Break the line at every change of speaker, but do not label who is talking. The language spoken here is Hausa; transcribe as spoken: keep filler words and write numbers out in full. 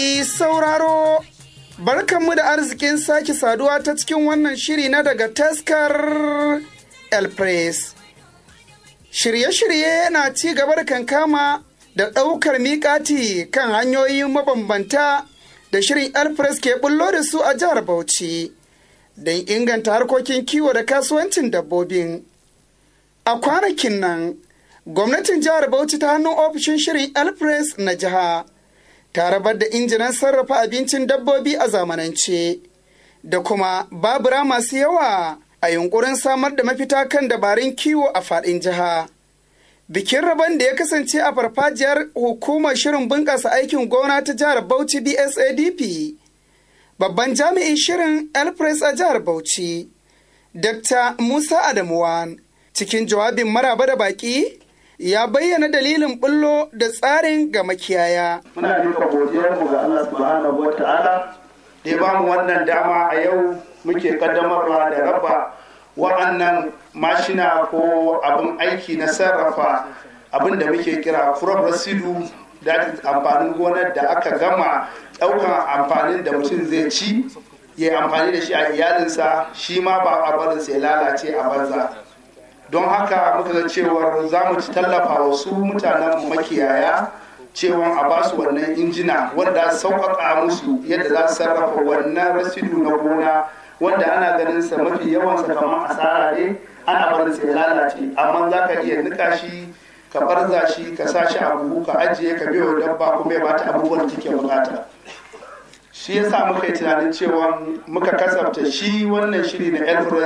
Sauraro, barkanmu da arzikin sake saduwa ta cikin wannan shiri na daga taskar El Press. Shirye-shirye na ci gaba da kankama da ɗaukar miƙati kan hanyoyin mabambanta da shirin El Press ke bullo da su a jihar Bauchi don inganta harkokin kiwo da kasuwancin dabbobin. A kwanakin nan, gwamnatin jihar Bauchi ta hannun ofishin shirin El Press na jiha ta rabar da injinan sarrafa abincin dabbobi a zamanance da kuma babura masu yawa a yunkurin samar da mafita kan dabarun kiwo a faɗin jiha. Bikin rabon da ya kasance a farfajiyar hukumar shirin bunƙasa aikin gona ta jihar Bauchi B S A D P. Babban jami'in shirin El Press a jihar Bauchi, Dokta Musa Adamuwan, cikin jawabin maraba da baƙi, ya bayyana dalilin bullo da tsarin ga makiyaya.
Muna duka godiyarmu ga Allah subhanahu wa ta'ala da ya ba mu wannan dama a yau muke kaddamarwa da raba wa'annan mashina ko abin aiki na sarrafa abin da muke kira crop residue da amfanin gonar da aka gama ɗaukan amfanin da mutum zai ci ya amfani da shi a iyalinsa shi ma ba a barinsa ya lalace a banza. Don haka muka ga cewar za mu ci tallafa wasu mutanen makiyaya cewa a ba su wannan injina wanda sauƙaƙa musu yadda za su sarrafa wannan rasidu na gona wanda ana ganin sa mafi yawansa kamar asara ne ana barin sa ya lalace amma za ka iya nika shi ka barza shi ka sa shi a buhu ka ajiye ka biyo dabba kuma ya bata abubuwan da take bukata. Shi yasa muka yi tunanin cewa muka kasafta shi wannan shiri na El Press